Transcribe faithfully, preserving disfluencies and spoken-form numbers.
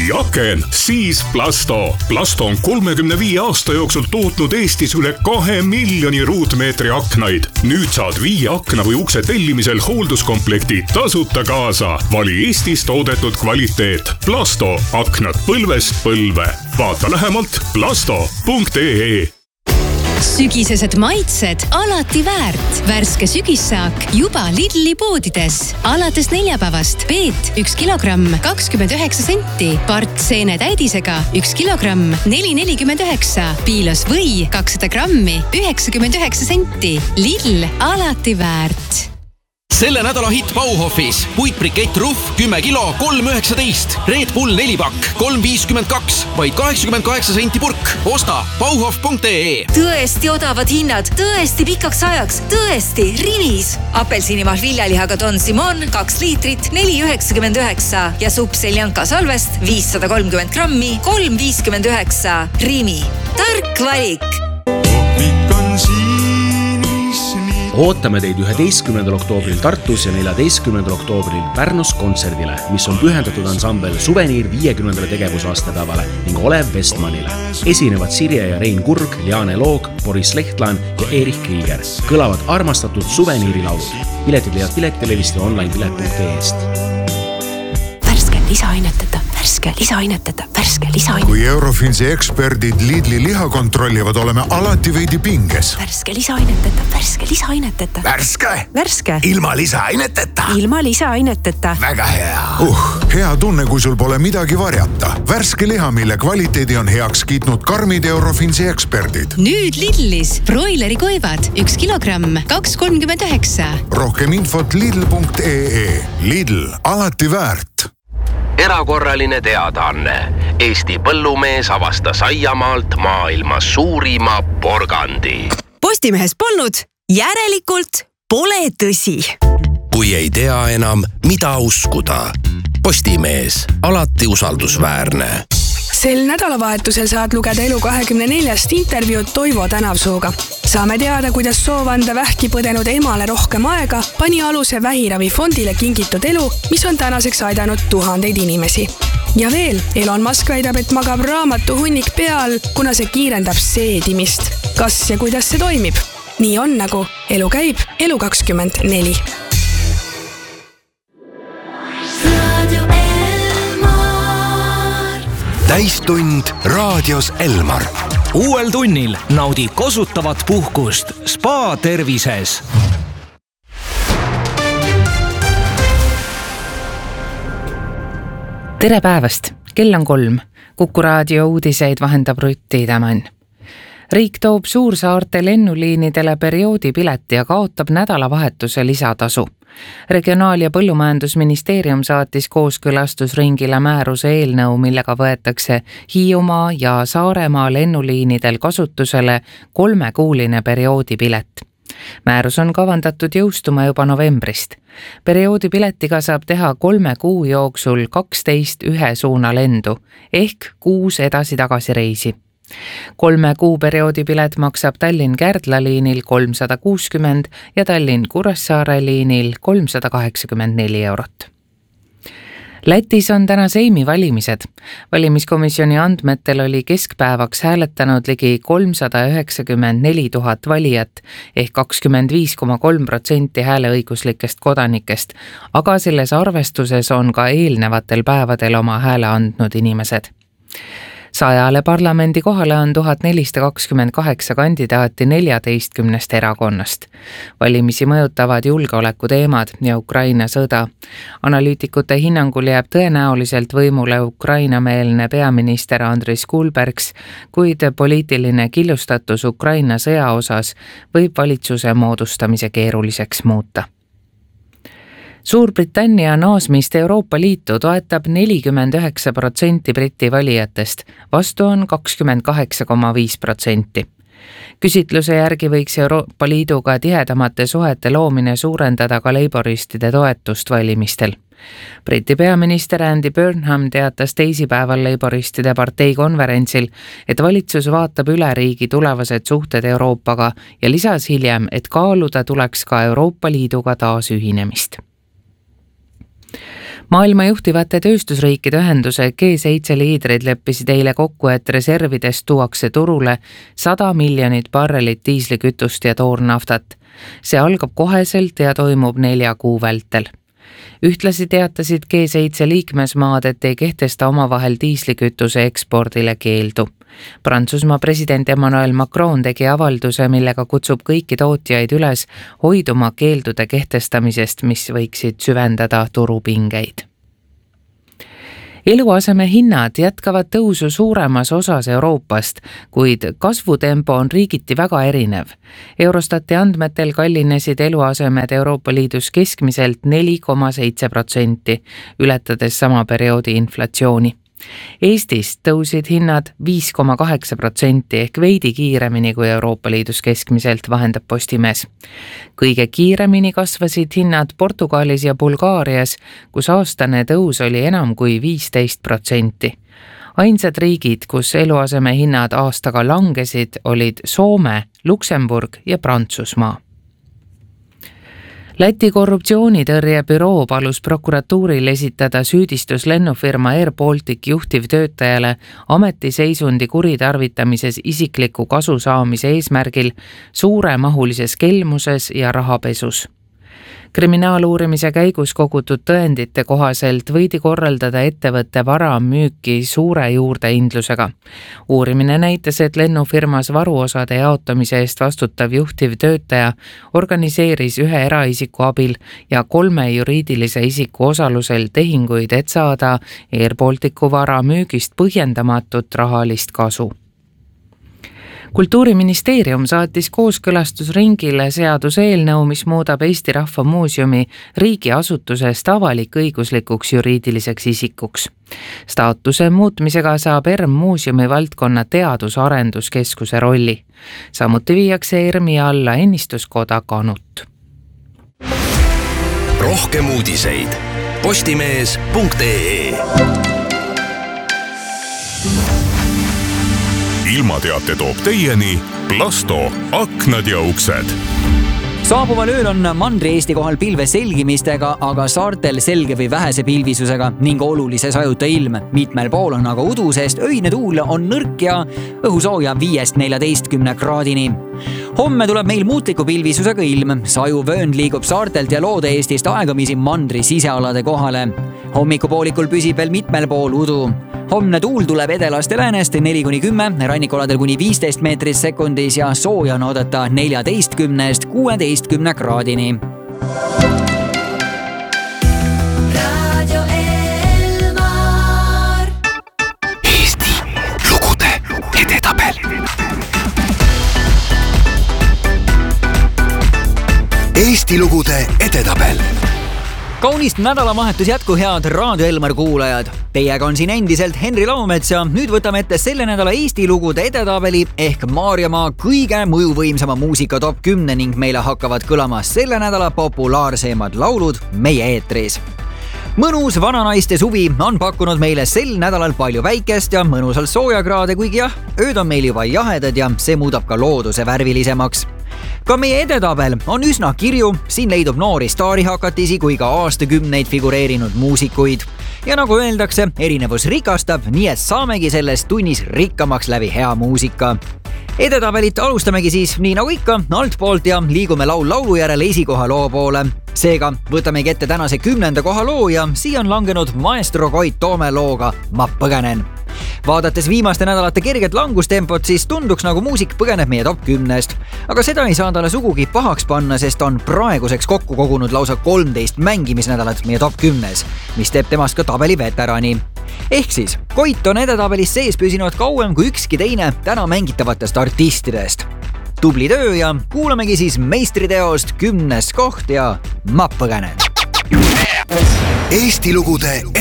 Kui aken, siis Plasto. Plasto on kolmekümne viie aasta jooksul tootnud Eestis üle kahe miljoni ruutmeetri aknaid. Nüüd saad viie akna või ukse tellimisel hoolduskomplekti tasuta kaasa. Vali Eestis toodetud kvaliteet. Plasto. Aknad põlvest põlve. Vaata lähemalt plasto punkt ee. Sügisesed maitsed alati väärt. Värske sügissaak juba Lidli poodides. Alates neljapäevast peet üks kilogramm kakskümmend üheksa senti. Part seene täidisega üks kilogramm neli nelikümmend üheksa. Piilos või kakssada grammi üheksakümmend üheksa senti. Lidl alati väärt. Selle nädala hitt Bauhofis. Puitbrikett Ruff kümme kilo kolm üheksateist. Red Bull neli pakk kolm viiskümmend kaks. Vaid kaheksakümmend kaheksa senti purk. Osta bauhof punkt ee. Tõesti odavad hinnad. Tõesti pikaks ajaks. Tõesti Rinis. Apelsinimahl viljalihaga Don Simon kaks liitrit neli üheksakümmend üheksa. Ja supp Seljanka salvest viissada kolmkümmend grammi kolm viiskümmend üheksa. Rimi. Tark valik. Ootame teid üheteistkümnendal oktoobril Tartus ja neljateistkümnendal oktoobril Pärnus kontserdile, mis on pühendatud ansambel Suveniir viiekümnendale tegevusaastapäevale ning Olev Vestmanile. Esinevad Sirje ja Rein Kurg, Liane Loog, Boris Lehtlaan ja Erich Krieger. Kõlavad armastatud Suveniirilaulud. Piletid leiad Piletilevist ja online pilet punkt ee-st. Värske lisaaineteta, värske lisaaineteta, värske lisaaineteta. Kui Eurofinsi eksperdid Lidli liha kontrollivad, oleme alati veidi pinges. Värske lisaaineteta, värske lisaaineteta. Värske? Värske. Ilma lisaaineteta? Ilma lisaaineteta. Väga hea. Uh, hea tunne, kui sul pole midagi varjata. Värske liha, mille kvaliteedi on heaks kiitnud karmid Eurofinsi eksperdid. Nüüd Lidlis broileri koivad üks kilogramm kaks kolmkümmend üheksa. Rohkem infot lidl punkt ee. Lidl, alati väärt. Erakorraline teadaanne. Eesti põllumees avastas aiamaalt maailma suurima porgandi. Postimehes polnud, järelikult pole tõsi. Kui ei tea enam, mida uskuda. Postimees, alati usaldusväärne. Sel nädalavahetusel saad lugeda Elu kahekümne neljast intervjuud Toivo Tänavsooga. Saame teada, kuidas soov anda vähki põdenud emale rohkem aega pani aluse vähiravifondile kingitud elu, mis on tänaseks aidanud tuhandeid inimesi. Ja veel, Elon Musk väidab, et magab raamatu hunnik peal, kuna see kiirendab seedimist. Kas ja kuidas see toimib? Nii on nagu Elu käib Elu kakskümmend neli. Täistund raadios Elmar. Uuel tunnil naudi kosutavat puhkust Spa tervises. Tere päevast, kell on kolm. Kuku raadio uudiseid vahendab Rutti Tämän. Riik toob suursaarte lennuliinidele perioodipileti ja kaotab nädalavahetuse lisatasu. Regionaal- ja põllumajandusministeerium saatis kooskõlastusringile määruse eelnõu, millega võetakse Hiiumaa ja Saaremaa lennuliinidel kasutusele kolmekuuline perioodipilet. Määrus on kavandatud jõustuma juba novembrist. Perioodipiletiga saab teha kolme kuu jooksul kaksteist ühe suuna lendu ehk kuus edasi-tagasi reisi. Kolme kuu perioodipilet maksab Tallinn-Kärdla liinil kolmsada kuuskümmend ja Tallinn-Kuressaare liinil kolmsada kaheksakümmend neli eurot. Lätis on täna Seimi valimised. Valimiskomisjoni andmetel oli keskpäevaks hääletanud ligi kolmsada üheksakümmend neli tuhat valijat ehk kakskümmend viis koma kolm protsenti hääleõiguslikest kodanikest, aga selles arvestuses on ka eelnevatel päevadel oma hääle andnud inimesed. Sajale parlamendi kohale on tuhat nelisada kakskümmend kaheksa kandidaati neljateistkümnest erakonnast. Valimisi mõjutavad julgeoleku teemad ja Ukraina sõda. Analüütikute hinnangul jääb tõenäoliselt võimule Ukraina-meelne peaminister Andris Kulbergs, kuid poliitiline killustatus Ukraina sõja osas võib valitsuse moodustamise keeruliseks muuta. Suurbritannia naasmist Euroopa Liitu toetab nelikümmend üheksa protsenti Briti valijatest, vastu on kakskümmend kaheksa koma viis protsenti. Küsitluse järgi võiks Euroopa Liiduga tihedamate suhete loomine suurendada ka leiboristide toetust valimistel. Briti peaminister Andy Burnham teatas teisipäeval leiboristide partei konverentsil, et valitsus vaatab üle riigi tulevased suhted Euroopaga ja lisas hiljem, et kaaluda tuleks ka Euroopa Liiduga taas ühinemist. Maailma juhtivate tööstusriikide ühenduse G seitse liidrid leppisid eile kokku, et reservidest tuuakse turule sada miljonit barrelit diislikütust ja toornaftat. See algab koheselt ja toimub nelja kuu vältel. Ühtlasi teatasid G seitse liikmesmaad, et ei kehtesta omavahel diislikütuse ekspordile keeldu. Prantsusmaa president Emmanuel Macron tegi avalduse, millega kutsub kõiki tootjaid üles hoiduma keeldude kehtestamisest, mis võiksid süvendada turupingeid. Eluaseme hinnad jätkavad tõusu suuremas osas Euroopast, kuid kasvutempo on riigiti väga erinev. Eurostati andmetel kallinesid eluasemed Euroopa Liidus keskmiselt neli koma seitse protsenti, ületades sama perioodi inflatsiooni. Eestis tõusid hinnad viis koma kaheksa protsenti ehk veidi kiiremini kui Euroopa Liidus keskmiselt, vahendab Postimees. Kõige kiiremini kasvasid hinnad Portugalis ja Bulgaarias, kus aastane tõus oli enam kui viisteist protsenti. Ainsad riigid, kus eluaseme hinnad aastaga langesid, olid Soome, Luksemburg ja Prantsusmaa. Läti korruptsioonitõrjebüroo palus prokuratuuril esitada süüdistus lennufirma Air Baltic juhtivtöötajale ametiseisundi kuritarvitamises isikliku kasu saamise eesmärgil suuremahulises kelmuses ja rahapesus. Kriminaaluurimise käigus kogutud tõendite kohaselt võidi korraldada ettevõtte vara müüki suure juurdeindlusega. Uurimine näitas, et lennufirmas varuosade jaotamise eest vastutav juhtiv töötaja organiseeris ühe eraisiku abil ja kolme juriidilise isiku osalusel tehinguid, et saada Air Balticu vara müügist põhjendamatut rahalist kasu. Kultuuriministeerium saatis kooskõlastusringile seaduseelnõu, mis muudab Eesti Rahva Muuseumi riigiasutusest avalik-õiguslikuks juriidiliseks isikuks. Staatuse muutmisega saab E R M muuseumi valdkonna teadus-arenduskeskuse rolli. Samuti viiakse E R M-i alla ennistuskoda Kanut. Rohkem uudiseid postimees punkt ee. Ilmateate toob teieni Plasto aknad ja uksed. Saabuval ööl on Mandri-Eesti kohal pilve selgimistega, aga saartel selge või vähese pilvisusega ning olulise sajuta ilm. Mitmel pool on aga udu, sest öine tuul on nõrk ja õhusooja viiest neljateistkümne kraadini. Homme tuleb meil muutliku pilvisusega ilm. Saju vöönd liigub saartelt ja Loode-Eestist aegamisi Mandri sisealade kohale. Hommikupoolikul püsib veel mitmel pool udu. Homne tuul tuleb edelast ja läänest neli kuni kümme, rannikoladel kuni viisteist meetrit sekundis ja sooja on oodata neljateistkümnest kuueteistkümne kraadini. Radio Elmar. Eesti lugude edetabel. Eesti lugude edetabel. Kaunist nädalavahetus jätku, head Radio Elmar kuulajad. Teiega on siin endiselt Henri Laumets ja nüüd võtame ette selle nädala Eesti lugude edetabeli ehk Maarjamaa kõige mõjuvõimsama muusika top kümne ning meile hakkavad kõlama selle nädala populaarsemad laulud meie eetris. Mõnus vananaiste suvi on pakkunud meile sel nädalal palju väikest ja mõnusalt soojakraade, kuigi jah, ööd on meil juba jahedad ja see muudab ka looduse värvilisemaks. Ka meie edetabel on üsna kirju, siin leidub noori staarihakatisi kui ka aastakümneid figureerinud muusikuid. Ja nagu öeldakse, erinevus rikastab, nii et saamegi selles tunnis rikkamaks läbi hea muusika. Edetabelit alustamegi siis nii nagu ikka altpoolt ja liigume laul laulu järele esikoha loo poole. Seega võtamegi ette tänase kümnenda koha loo ja siia on langenud maestro Koit Toome looga Ma põgenen. Vaadates viimaste nädalate kerget langustempot, siis tunduks nagu muusik põgeneb meie top kümnest. Aga seda ei saa talle sugugi pahaks panna, sest on praeguseks kokku kogunud lausa kolmteist mängimisnädalat meie top kümnes, mis teeb temast ka tabeli veterani. Ehk siis, Koit on edetabelis sees püsinud kauem kui ükski teine täna mängitavatest artistidest. Tubli töö ja kuulamegi siis meistriteost kümnes koht ja Ma põgenen. Eesti lugude